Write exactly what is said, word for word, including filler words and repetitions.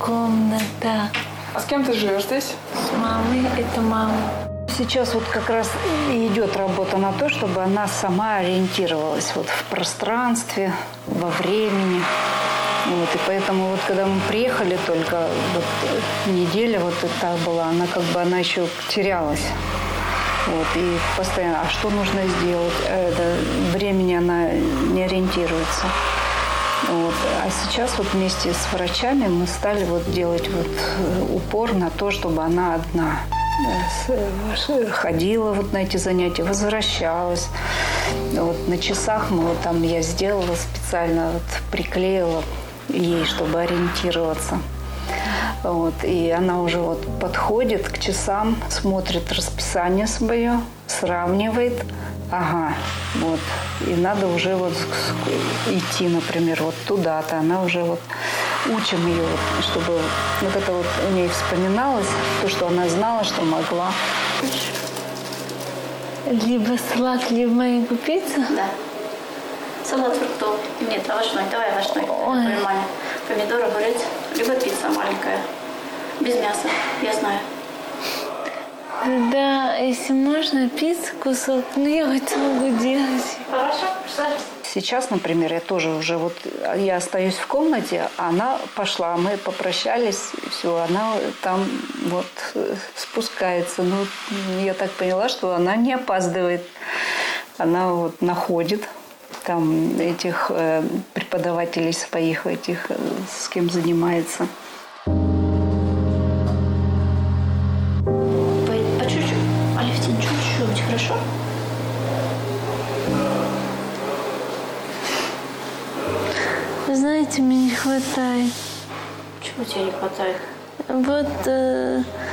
комната. А с кем ты живешь здесь? С мамой, это мама. Сейчас вот как раз идет работа на то, чтобы она сама ориентировалась вот в пространстве, во времени. Вот, и поэтому вот когда мы приехали только, вот неделя вот эта была, она как бы она еще терялась. Вот, и постоянно, а что нужно сделать? Это, времени она не ориентируется. Вот. А сейчас вот вместе с врачами мы стали вот делать вот упор на то, чтобы она одна ходила вот на эти занятия, возвращалась. Вот на часах мы вот там я сделала специально, вот приклеила ей, чтобы ориентироваться. Вот. И она уже вот подходит к часам, смотрит расписание свое, сравнивает. Ага, вот. И надо уже вот идти, например, вот туда-то. Она уже вот учим ее, вот, чтобы вот это вот у ней вспоминалось, то, что она знала, что могла. Либо салат, либо маленькую пиццу? Да. Салат фруктов. Нет, овощной. Давай овощной. Понимание. Помидор, огурец. Либо пицца маленькая. Без мяса. Я знаю. Да, если можно, пиццу кусок, но я хоть могу делать. Хорошо, Сейчас, например, я тоже уже вот, я остаюсь в комнате, она пошла, мы попрощались, и все, она там вот спускается. Ну, я так поняла, что она не опаздывает. Она вот находит там этих э, преподавателей своих, этих, э, с кем занимается. Хорошо? Вы знаете, мне не хватает. Чего тебе не хватает? Вот... Э...